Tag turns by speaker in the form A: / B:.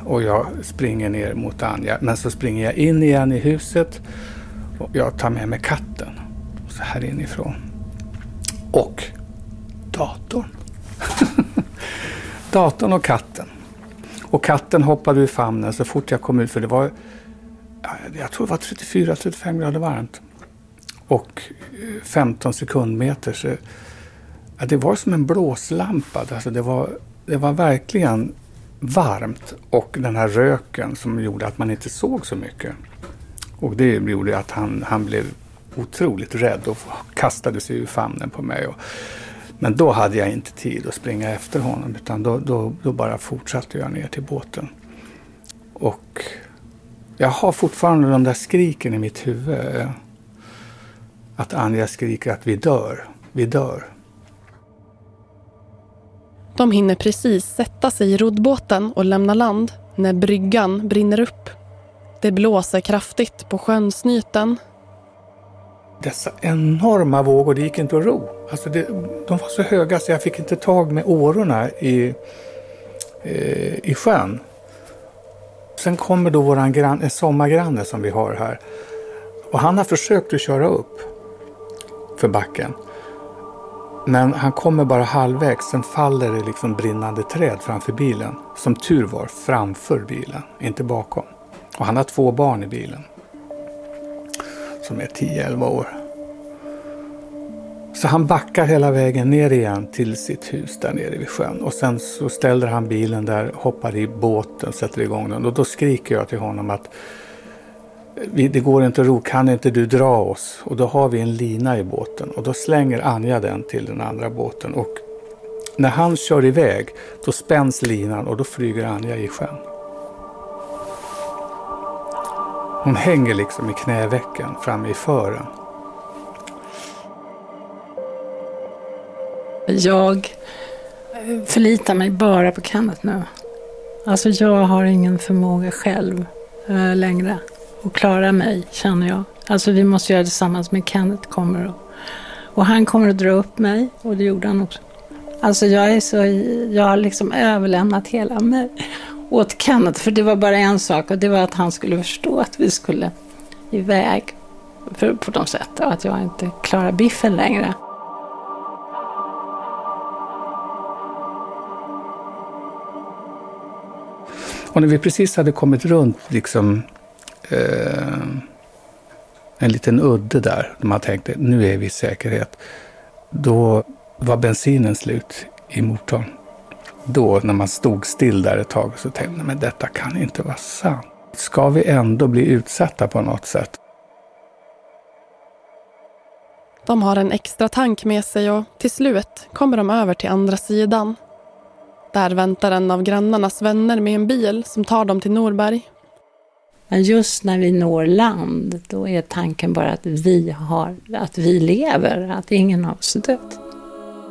A: och jag springer ner mot Anja. Men så springer jag in igen i huset och jag tar med mig katten så här inifrån. Och datorn. Datorn och katten. Och katten hoppade ur famnen så fort jag kom ut, för det var, jag tror det var 34-35 grader varmt. Och 15 sekundmeter, så det var som en blåslampa. Alltså det var verkligen varmt, och den här röken som gjorde att man inte såg så mycket. Och det gjorde att han blev otroligt rädd och kastade sig ur famnen på mig. Men då hade jag inte tid att springa efter honom, utan då bara fortsatte jag ner till båten. Och jag har fortfarande de där skriken i mitt huvud. Att Anja skriker att vi dör.
B: De hinner precis sätta sig i roddbåten och lämna land när bryggan brinner upp. Det blåser kraftigt på sjönsnyten.
A: Dessa enorma vågor, det gick inte att ro. Alltså de var så höga så jag fick inte tag med årorna i sjön. Sen kommer då en sommargranne som vi har här. Och han har försökt att köra upp för backen. Men han kommer bara halvvägs, sen faller det liksom brinnande träd framför bilen. Som tur var, framför bilen, inte bakom. Och han har 2 barn i bilen. Som är 10-11 år. Så han backar hela vägen ner igen till sitt hus där nere vid sjön. Och sen så ställer han bilen där, hoppar i båten, sätter igång den. Och då skriker jag till honom att det går inte att ro, kan inte du dra oss? Och då har vi en lina i båten. Och då slänger Anja den till den andra båten. Och när han kör iväg, då spänns linan och då flyger Anja i sjön. Hon hänger liksom i knävecken framme i fören.
C: Jag förlitar mig bara på Kenneth nu. Alltså jag har ingen förmåga själv längre att klara mig, känner jag. Alltså vi måste göra det tillsammans med Kenneth och han kommer att dra upp mig, och det gjorde han också. Alltså jag har liksom överlämnat hela mig åt Kenneth, för det var bara en sak, och det var att han skulle förstå att vi skulle iväg på de sätt, och att jag inte klarar biffen längre.
A: Och när vi precis hade kommit runt liksom en liten udde där, där man tänkte nu är vi i säkerhet, då var bensinen slut i motorn. Då när man stod still där ett tag så tänkte jag, men detta kan inte vara sant. Ska vi ändå bli utsatta på något sätt?
B: De har en extra tank med sig och till slut kommer de över till andra sidan. Där väntar en av grannarnas vänner med en bil som tar dem till Norberg.
C: Men just när vi når land, då är tanken bara att vi lever, att ingen har oss dött.